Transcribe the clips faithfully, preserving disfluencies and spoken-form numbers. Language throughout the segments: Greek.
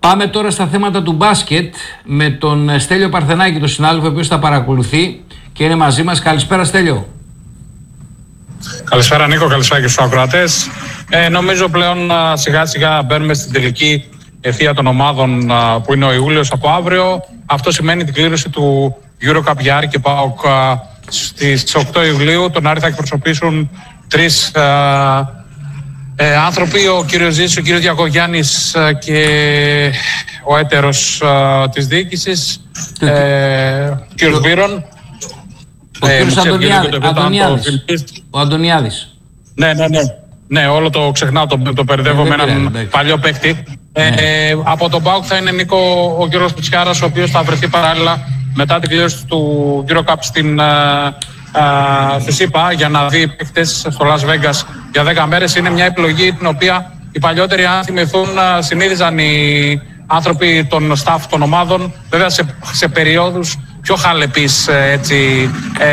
Πάμε τώρα στα θέματα του μπάσκετ με τον Στέλιο Παρθενάκη, τον συνάδελφο, ο οποίος θα παρακολουθεί και είναι μαζί μας. Καλησπέρα, Στέλιο. Καλησπέρα, Νίκο. Καλησπέρα και στους ακροατές. Ε, νομίζω πλέον σιγά σιγά μπαίνουμε στην τελική ευθεία των ομάδων που είναι ο Ιούλιος από αύριο. Αυτό σημαίνει την κλήρωση του EuroCup για Άρη και ΠΑΟΚ στις οκτώ Ιουλίου. Τον Άρη θα εκπροσωπήσουν τρεις ε, άνθρωποι, ο κύριος Ζήσης, ο κύριος Διακογιάννης και ο έτερος ε, της διοίκησης, ε, ο κύριος Βύρον. Ο ε, κύριος Αντωνιάδης. Αντωνιάδης. Ο Αντωνιάδης. Ναι, ναι, ναι. Ναι, όλο το ξεχνάω, το, το μπερδεύω με έναν πήρε, παλιό παίκτη. Ναι. Ε, από τον ΠΑΟΚ θα είναι, Νίκο, ο κύριος Πιτσιάρας, ο οποίος θα βρεθεί παράλληλα μετά την κλήρωση του EuroCup στην Uh, στη ΣΥΠΑ για να δει παίκτες στο Las Vegas για δέκα μέρες. Είναι μια επιλογή την οποία οι παλιότεροι, αν θυμηθούν, συνείδησαν οι άνθρωποι των staff των ομάδων, βέβαια σε, σε περιόδους πιο χαλεπής έτσι,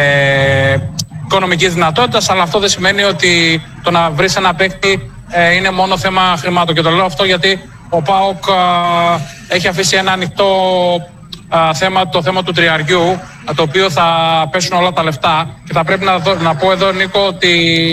ε, οικονομικής δυνατότητας, αλλά αυτό δεν σημαίνει ότι το να βρεις ένα παίκτη ε, είναι μόνο θέμα χρημάτων. Και το λέω αυτό γιατί ο ΠΑΟΚ ε, έχει αφήσει ένα ανοιχτό Uh, θέμα, το θέμα του τριαριού, το οποίο θα πέσουν όλα τα λεφτά. Και θα πρέπει να, δω, να πω εδώ, Νίκο, ότι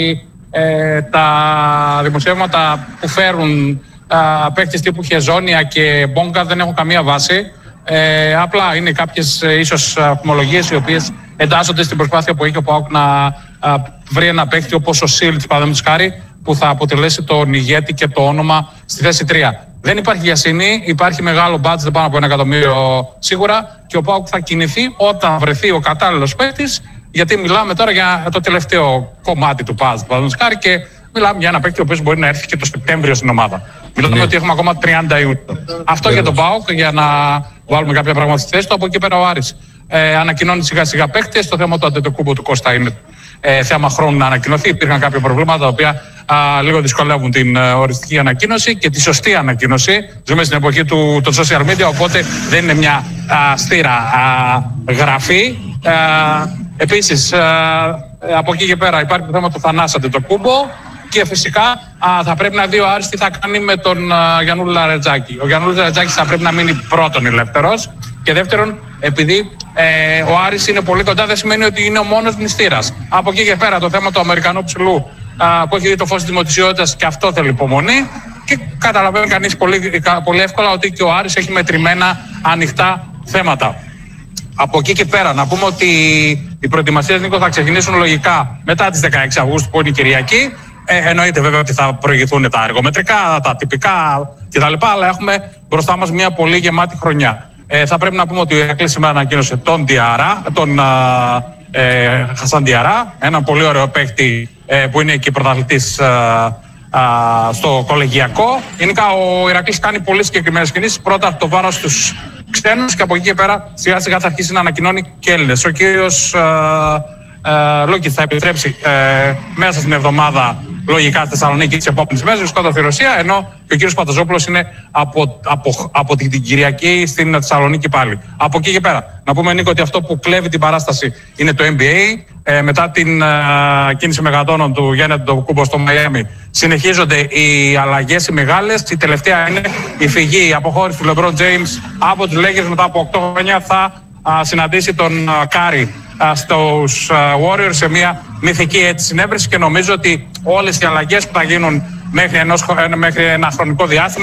ε, τα δημοσιεύματα που φέρουν uh, παίκτες τύπου Χεζόνια και Μπόγκα δεν έχουν καμία βάση. Ε, απλά είναι κάποιες ε, ίσως φημολογίες οι οποίες εντάσσονται στην προσπάθεια που έχει ο ΠΑΟΚ να uh, βρει ένα παίκτη όπως ο Σίλτς, παραδείγματος χάρη, που θα αποτελέσει τον ηγέτη και το όνομα στη θέση τρία. Δεν υπάρχει βιασύνη, υπάρχει μεγάλο budget πάνω από ένα εκατομμύριο σίγουρα και ο ΠΑΟΚ θα κινηθεί όταν βρεθεί ο κατάλληλος παίκτης, γιατί μιλάμε τώρα για το τελευταίο κομμάτι του puzzle, παραδείγματος χάρη, και μιλάμε για ένα παίκτη ο οποίος μπορεί να έρθει και το Σεπτέμβριο στην ομάδα. Μιλάμε ναι. ότι έχουμε ακόμα τριάντα Ιουνίου. Αυτό yeah. για τον ΠΑΟΚ, για να βάλουμε κάποια πράγματα στη θέση του. Από εκεί πέρα ο Άρης ε, ανακοινώνει σιγά σιγά παίκτες. Το θέμα του Αντετοκούμπο του Κώστα είναι ε, θέμα χρόνου να ανακοινωθεί. Υπήρχαν κάποια προβλήματα τα οποία α, λίγο δυσκολεύουν την α, οριστική ανακοίνωση και τη σωστή ανακοίνωση. Ζούμε στην εποχή του, των social media, οπότε δεν είναι μια α, στήρα α, γραφή. Α, επίσης, α, από εκεί και πέρα υπάρχει το θέμα του Θανάση Αντετοκούμπο και φυσικά α, θα πρέπει να δει ο Άρης τι θα κάνει με τον Γιαννούλη Λαρετζάκη. Ο Γιαννούλης Λαρετζάκης θα πρέπει να μείνει πρώτον ελεύθερος και δεύτερον, επειδή ε, ο Άρης είναι πολύ κοντά, δεν σημαίνει ότι είναι ο μόνος μνηστήρας. Από εκεί και πέρα το θέμα του Αμερικανού ψηλού α, που έχει δει το φως της δημοτικότητας, και αυτό θέλει υπομονή, και καταλαβαίνει κανείς πολύ, πολύ εύκολα ότι και ο Άρης έχει μετρημένα ανοιχτά θέματα. Από εκεί και πέρα να πούμε ότι οι προετοιμασίες, Νίκο, θα ξεκινήσουν λογικά μετά τις δεκαέξι Αυγούστου, που είναι η Κυριακή. Ε, εννοείται βέβαια ότι θα προηγηθούν τα εργομετρικά, τα τυπικά κτλ. Αλλά έχουμε μπροστά μας μια πολύ γεμάτη χρονιά. Ε, θα πρέπει να πούμε ότι ο Ηρακλής σήμερα ανακοίνωσε τον Διαρά, τον ε, Χασάν Διαρά, έναν πολύ ωραίο παίκτη ε, που είναι εκεί πρωταθλητής ε, ε, στο κολεγιακό. Γενικά ο Ηρακλής κάνει πολύ συγκεκριμένες κινήσεις. Πρώτα το βάρος στους ξένους και από εκεί και πέρα σιγά σιγά θα αρχίσει να ανακοινώνει και Έλληνες. Ο κύριος ε, Λούκης θα επιστρέψει ε, μέσα στην εβδομάδα λογικά στη Θεσσαλονίκη τις επόμενες μέρες, βρισκόταν στη Ρωσία, ενώ και ο κύριος Παταζόπουλος είναι από, από, από την Κυριακή στην Θεσσαλονίκη πάλι. Από εκεί και πέρα, να πούμε, Νίκο, ότι αυτό που κλέβει την παράσταση είναι το N B A. Ε, μετά την ε, κίνηση μεγατόνων του Γιάννη Αντετοκούμπο στο Μαϊάμι, συνεχίζονται οι αλλαγές οι μεγάλες. Η τελευταία είναι η φυγή, η αποχώρηση του LeBron James από τους Lakers μετά από οκτώ χρόνια. Θα α, συναντήσει τον Κάρι στους Warriors σε μια μυθική έτσι συνέβρεση, και νομίζω ότι όλες οι αλλαγές που θα γίνουν μέχρι, ενός, μέχρι ένα χρονικό διάστημα